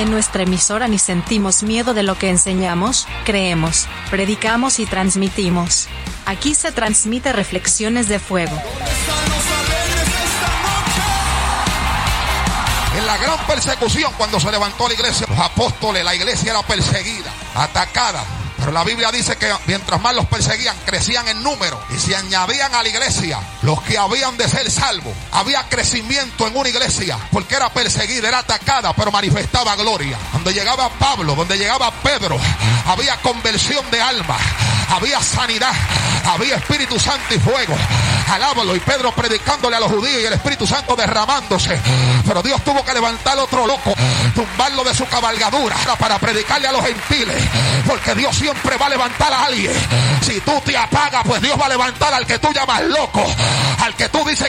En nuestra emisora ni sentimos miedo de lo que enseñamos, creemos, predicamos y transmitimos. Aquí se transmite Reflexiones de Fuego. En la gran persecución, cuando se levantó la iglesia, los apóstoles, la iglesia era perseguida, atacada. Pero la Biblia dice que mientras más los perseguían, crecían en número y se añadían a la iglesia los que habían de ser salvos. Había crecimiento en una iglesia porque era perseguida, era atacada, pero manifestaba gloria. Donde llegaba Pablo, donde llegaba Pedro, había conversión de alma, había sanidad, había Espíritu Santo y fuego. Alábalo, y Pedro predicándole a los judíos y el Espíritu Santo derramándose. Pero Dios tuvo que levantar otro loco, tumbarlo de su cabalgadura para predicarle a los gentiles, porque Dios siempre va a levantar a alguien. Si tú te apagas, pues Dios va a levantar al que tú llamas loco, al que tú dices